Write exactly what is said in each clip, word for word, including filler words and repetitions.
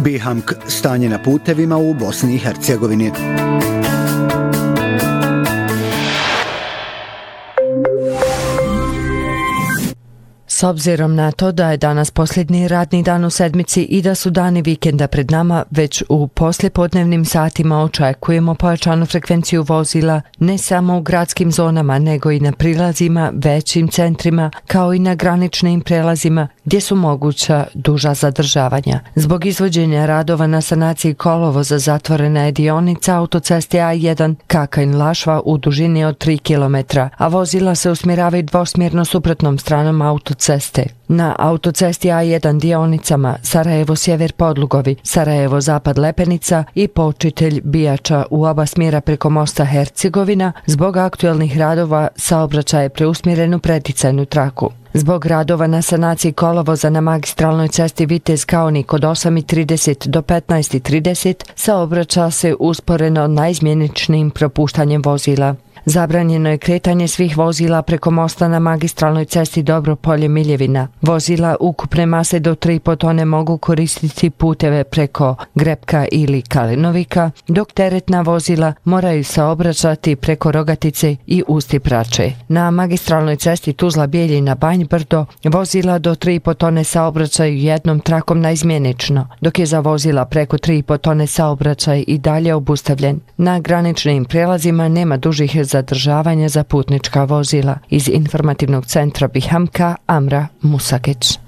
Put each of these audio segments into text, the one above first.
Bihamk, stanje na putevima u Bosni i Hercegovini. S obzirom na to da je danas posljednji radni dan u sedmici i da su dani vikenda pred nama, već u poslijepodnevnim satima očekujemo pojačanu frekvenciju vozila ne samo u gradskim zonama, nego i na prilazima, većim centrima, kao i na graničnim prelazima gdje su moguća duža zadržavanja. Zbog izvođenja radova na sanaciji kolovoza zatvorena je dionica autoceste A jedan Kakanj-Lašva u dužini od tri kilometra, a vozila se usmjeravaju dvosmjerno suprotnom stranom autoceste. Na autocesti A jedan dionicama Sarajevo-Sjever Podlugovi, Sarajevo-Zapad Lepenica i Počitelj Bijača u oba smjera preko mosta Hercegovina, zbog aktuelnih radova saobraćaj je preusmjeren u preticajnu traku. Zbog radova na sanaciji kolovoza na magistralnoj cesti Vitez Kaonik od osam i trideset do petnaest i trideset saobraća se usporeno naizmjeničnim propuštanjem vozila. Zabranjeno je kretanje svih vozila preko mosta na magistralnoj cesti Dobropolje-Miljevina. Vozila ukupne mase do tri i po tone mogu koristiti puteve preko Grepka ili Kalinovika, dok teretna vozila moraju saobraćati preko Rogatice i Ustiprače. Na magistralnoj cesti Tuzla-Bijeljina-Banj Brdo vozila do tri i po tone saobraćaju jednom trakom naizmjenično, dok je za vozila preko tri i po tone saobraćaj i dalje obustavljen. Na graničnim prijelazima nema dužih zadržavanja za putnička vozila. Iz informativnog centra Bihamka, Amra Musakeć.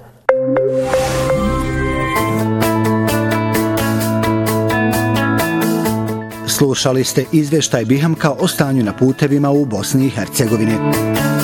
Slušali ste izvještaj Bihamka o stanju na putevima u Bosni i Hercegovini.